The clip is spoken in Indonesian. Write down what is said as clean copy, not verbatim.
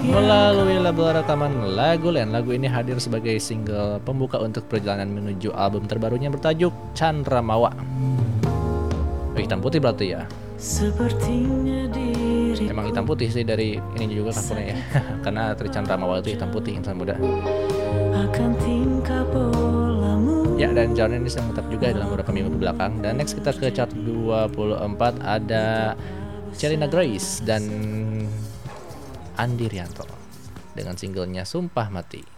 Melalui label rekaman lagu Land, lagu ini hadir sebagai single pembuka untuk perjalanan menuju album terbarunya bertajuk Chandra Mawa. Hitam putih berarti ya. Emang hitam putih sih dari ini juga covernya ya. Karena Chandra Mawa itu hitam putih, insan muda. Ya, dan John ini sedang tetap juga dalam beberapa minggu belakang. Dan next kita ke chart 24 ada Shelina Grace dan Andi Rianto dengan singlenya Sumpah Mati.